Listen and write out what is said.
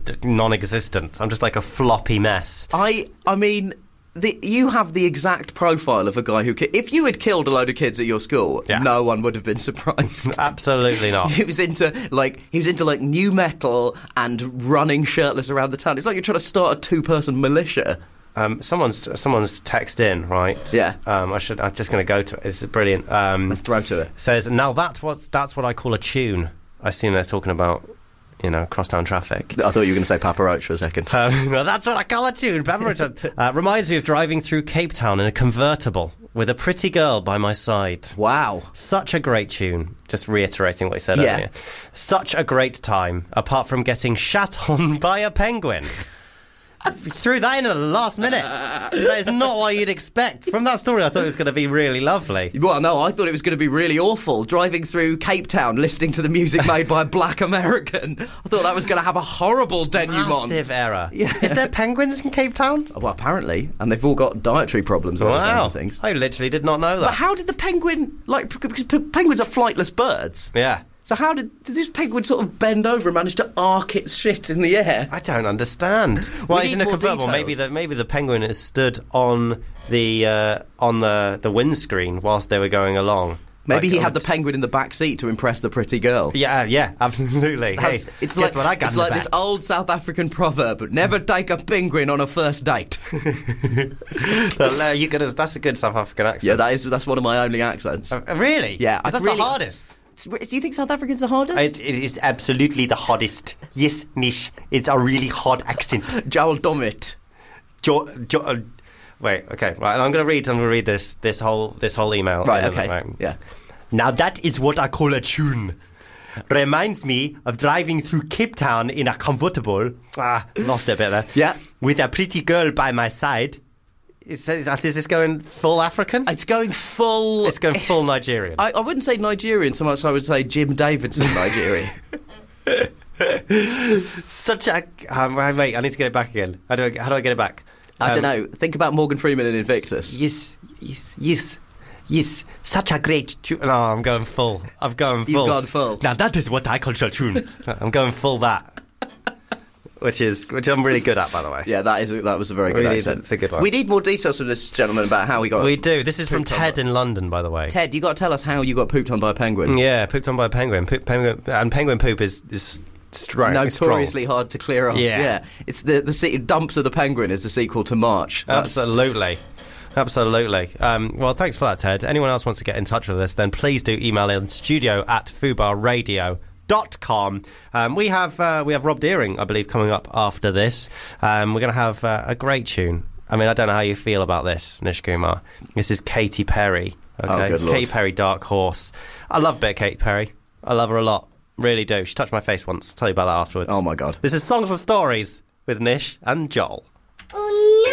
just non-existent. I'm just like a floppy mess. I mean, you have the exact profile of a guy who... If you had killed a load of kids at your school, no one would have been surprised. Absolutely not. He was into new metal and running shirtless around the town. It's like you're trying to start a two-person militia. Someone's text in, right? Yeah. I'm just going to go to it. It's brilliant. Let's throw to it. Says, now that's what I call a tune. I assume they're talking about, crosstown traffic. I thought you were going to say Papa Roach for a second. No, that's what I call a tune. Papa Roach. Reminds me of driving through Cape Town in a convertible with a pretty girl by my side. Wow. Such a great tune. Just reiterating what he said earlier. Such a great time, apart from getting shat on by a penguin. Threw that in at the last minute. That is not what you'd expect. From that story, I thought it was going to be really lovely. Well, no, I thought it was going to be really awful. Driving through Cape Town, listening to the music made by a black American. I thought that was going to have a horrible denouement. Massive error. Yeah. Is there penguins in Cape Town? Well, apparently. And they've all got dietary problems by the sounds of things. I literally did not know that. But how did the penguin... because penguins are flightless birds. Yeah. So how did this penguin sort of bend over and manage to arc its shit in the air? I don't understand. Well, he's in a convertible. Maybe the penguin has stood on the windscreen whilst they were going along. Maybe he had the penguin in the back seat to impress the pretty girl. Yeah, absolutely. Hey, it's like what I got. It's like this old South African proverb: "Never take a penguin on a first date." That's a good South African accent. Yeah, that's one of my only accents. Really? Yeah, that's the hardest. Do you think South Africans are hardest? It is absolutely the hardest. Yes, Nish. It's a really hard accent. Joel Domit. Wait, okay, right. I'm going to read this whole email. Right, okay. Right. Yeah. Now that is what I call a tune. Reminds me of driving through Cape Town in a convertible. Lost it a bit there. Yeah. With a pretty girl by my side. Is this going full African? It's going full Nigerian. I wouldn't say Nigerian so much. I would say Jim Davidson Nigerian. Such a wait. I need to get it back again. How do I get it back? I don't know. Think about Morgan Freeman in Invictus. Yes. Such a great tune. No, I'm going full. You've gone full. Now that is what I call a tune. I'm going full that. Which I'm really good at, by the way. Yeah, that was a very good accent. It's a good one. We need more details from this gentleman about how he got... We do. This is from Ted in London, by the way. Ted, you got to tell us how you got pooped on by a penguin. Yeah, pooped on by a penguin. Penguin poop is strong. Notoriously hard to clear off. Yeah. It's the Dumps of the Penguin is the sequel to March. Absolutely. Well, thanks for that, Ted. Anyone else wants to get in touch with us, then please do email in studio@fubarradio.com. We have Rob Deering, I believe, coming up after this. We're going to have a great tune. I mean, I don't know how you feel about this, Nish Kumar. This is Katy Perry. Okay, oh, good Lord. Katy Perry, Dark Horse. I love a bit of Katy Perry. I love her a lot. Really do. She touched my face once. I'll tell you about that afterwards. Oh my God. This is Songs and Stories with Nish and Joel.